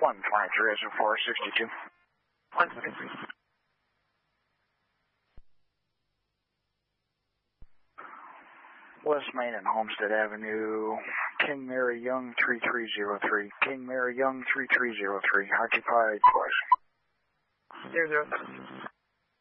123 is 462. 123. West Main and Homestead Avenue, King Mary Young 3303. King Mary Young 3303. Occupied twice. 007.